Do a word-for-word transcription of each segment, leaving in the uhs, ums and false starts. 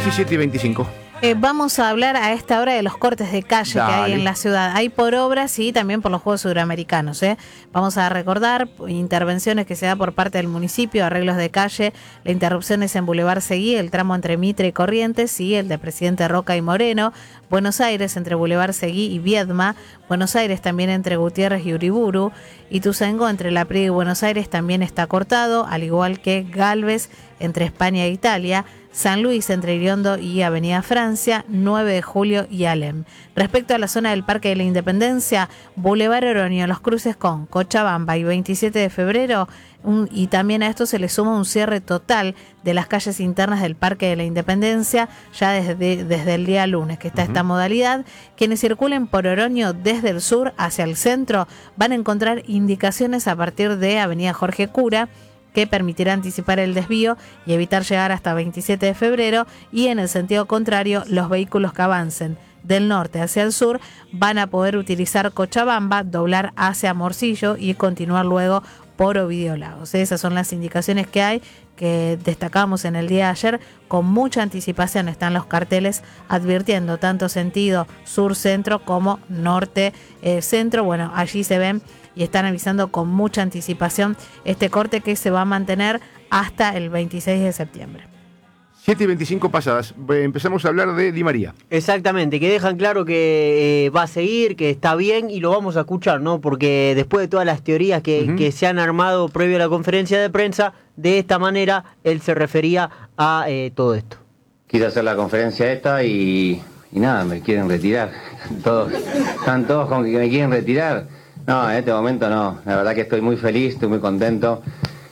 casi siete y veinticinco. Eh, vamos a hablar a esta hora de los cortes de calle Dale. que hay en la ciudad. Hay por obras y también por los Juegos Suramericanos. ¿eh? Vamos a recordar intervenciones que se da por parte del municipio, arreglos de calle. La interrupción es en Boulevard Seguí, el tramo entre Mitre y Corrientes, y el de Presidente Roca y Moreno. Buenos Aires entre Boulevard Seguí y Viedma. Buenos Aires también entre Gutiérrez y Uriburu. Ituzaingó entre La Priega y Buenos Aires también está cortado, al igual que Galvez entre España e Italia. San Luis entre Iriondo y Avenida Francia, nueve de julio y Alem. Respecto a la zona del Parque de la Independencia, Boulevard Oroño, los cruces con Cochabamba y veintisiete de febrero, un, y también a esto se le suma un cierre total de las calles internas del Parque de la Independencia, ya desde, desde el día lunes que está uh-huh. esta modalidad. Quienes circulen por Oroño desde el sur hacia el centro van a encontrar indicaciones a partir de Avenida Jorge Cura, que permitirá anticipar el desvío y evitar llegar hasta veintisiete de febrero, y en el sentido contrario, los vehículos que avancen del norte hacia el sur van a poder utilizar Cochabamba, doblar hacia Morcillo y continuar luego por Ovidio Lagos. Esas son las indicaciones que hay, que destacamos en el día de ayer. Con mucha anticipación están los carteles advirtiendo tanto sentido sur-centro como norte-centro. Bueno, allí se ven y están avisando con mucha anticipación este corte que se va a mantener hasta el veintiséis de septiembre. siete y veinticinco pasadas. Empezamos a hablar de Di María. Exactamente, que dejan claro que eh, va a seguir, que está bien, y lo vamos a escuchar, ¿no? Porque después de todas las teorías que, uh-huh. que se han armado previo a la conferencia de prensa, de esta manera él se refería a eh, todo esto. Quise hacer la conferencia esta y, y nada, me quieren retirar. Todos, están todos con que me quieren retirar. No, en este momento no. La verdad que estoy muy feliz, estoy muy contento.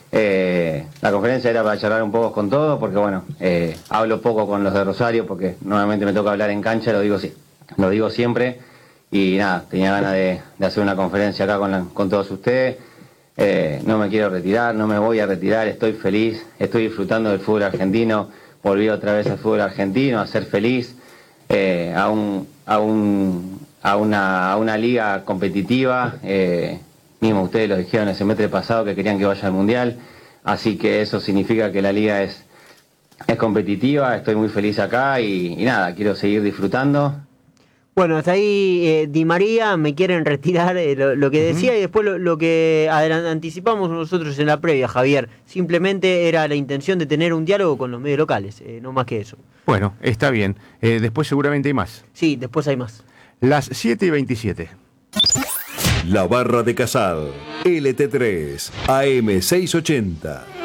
Eh, la conferencia era para charlar un poco con todos, porque bueno, eh, hablo poco con los de Rosario, porque normalmente me toca hablar en cancha, lo digo, sí, lo digo siempre. Y nada, tenía ganas de, de hacer una conferencia acá con, la, con todos ustedes. Eh, no me quiero retirar, no me voy a retirar, estoy feliz, estoy disfrutando del fútbol argentino, volví otra vez al fútbol argentino, a ser feliz, eh, a un... A un A una, a una liga competitiva, eh, mismo ustedes lo dijeron el semestre pasado que querían que vaya al Mundial, así que eso significa que la liga es, es competitiva, estoy muy feliz acá y, y nada, quiero seguir disfrutando. Bueno, hasta ahí eh, Di María, me quieren retirar eh, lo, lo que decía, uh-huh. y después lo, lo que adelant- anticipamos nosotros en la previa, Javier, simplemente era la intención de tener un diálogo con los medios locales, eh, no más que eso. Bueno, está bien, eh, después seguramente hay más. Sí, después hay más. Las siete y veintisiete. La Barra de Casal, L T tres, A M seiscientos ochenta.